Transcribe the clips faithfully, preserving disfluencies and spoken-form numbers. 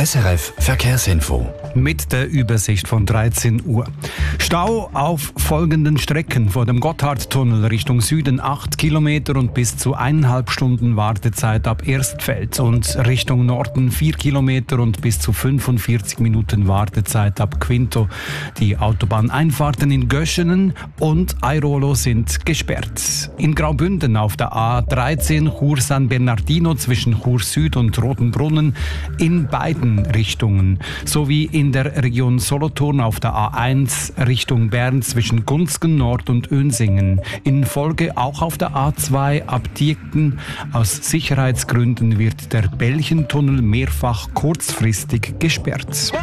S R F Verkehrsinfo. Mit der Übersicht von dreizehn Uhr. Stau auf folgenden Strecken: vor dem Gotthardtunnel Richtung Süden acht Kilometer und bis zu eineinhalb Stunden Wartezeit ab Erstfeld, und Richtung Norden vier Kilometer und bis zu fünfundvierzig Minuten Wartezeit ab Quinto. Die Autobahneinfahrten in Göschenen und Airolo sind gesperrt. In Graubünden auf der A dreizehn Chur San Bernardino zwischen Chur Süd und Rotenbrunnen in beiden Richtungen, sowie in der Region Solothurn auf der A eins Richtung Bern zwischen Gunzgen Nord und Önsingen. In Folge auch auf der A zwei ab Dieken. Aus Sicherheitsgründen wird der Belchentunnel mehrfach kurzfristig gesperrt.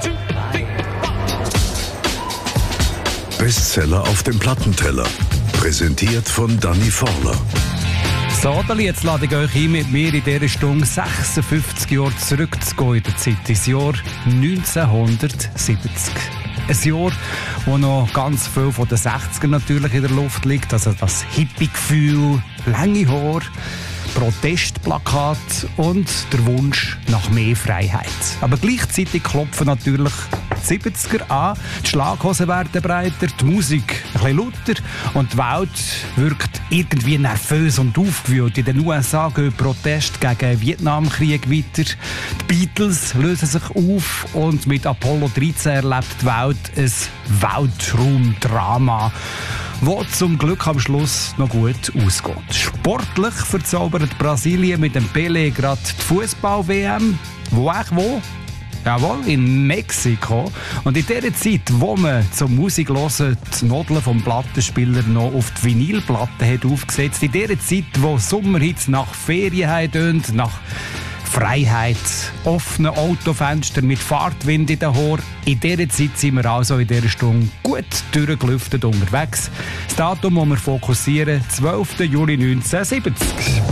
Bestseller auf dem Plattenteller. Präsentiert von Danny Forler. So, jetzt lade ich euch ein, mit mir in dieser Stunde sechsundfünfzig Jahre zurückzugehen in der Zeit, ins Jahr neunzehnhundertsiebzig. Ein Jahr, wo noch ganz viel von den sechzigern natürlich in der Luft liegt. Also das Hippie-Gefühl, lange Haare, Protestplakat und der Wunsch nach mehr Freiheit. Aber gleichzeitig klopfen natürlich die siebziger an. Die Schlaghosen werden breiter, die Musik ein bisschen lauter und die Welt wirkt irgendwie nervös und aufgewühlt. In den U S A gehen Proteste gegen den Vietnamkrieg weiter. Die Beatles lösen sich auf und mit Apollo dreizehn erlebt die Welt ein Weltraumdrama, wo zum Glück am Schluss noch gut ausgeht. Sportlich verzaubert Brasilien mit dem Pelé gerade die Fußball-W M. Wo echt wo? Jawohl, in Mexiko. Und in der Zeit, wo man zum Musik hören die Nadeln vom Plattenspieler noch auf die Vinylplatte hat aufgesetzt, in der Zeit, wo Sommerhits nach Ferien tönt, nach Freiheit, offene Autofenster mit Fahrtwind in den Haaren. In dieser Zeit sind wir also in dieser Stunde gut durchgelüftet unterwegs. Das Datum, das wir fokussieren, zwölfter Juli neunzehnhundertsiebzig.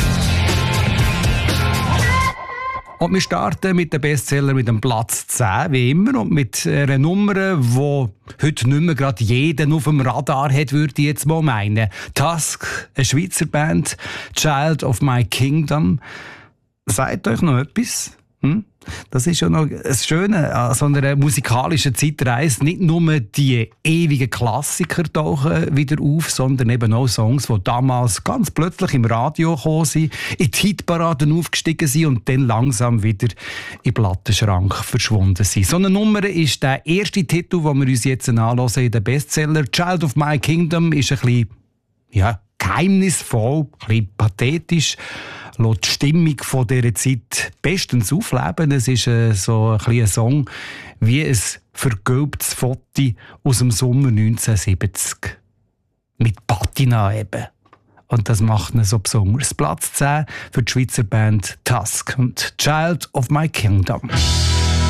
Und wir starten mit dem Bestseller mit dem Platz zehn, wie immer, und mit einer Nummer, die heute nicht mehr gerade jeden auf dem Radar hat, würde ich jetzt mal meinen. Tusk, eine Schweizer Band, Child of My Kingdom. Sagt euch noch etwas? Hm? Das ist ja noch das Schöne an so einer musikalischen Zeitreise. Nicht nur die ewigen Klassiker tauchen wieder auf, sondern eben auch Songs, die damals ganz plötzlich im Radio gekommen sind, in die Hitparaden aufgestiegen sind und dann langsam wieder im Plattenschrank verschwunden sind. So eine Nummer ist der erste Titel, den wir uns jetzt anhören in den Bestseller. Child of My Kingdom ist ein bisschen, ja, geheimnisvoll, ein bisschen pathetisch, lässt die Stimmung von dieser Zeit bestens aufleben. Es ist äh, so ein kleiner Song wie ein vergilbtes Foto aus dem Sommer neunzehnhundertsiebzig. Mit Patina eben. Und das macht ihn so besonders. Platz zehn für die Schweizer Band Tusk und Child of My Kingdom.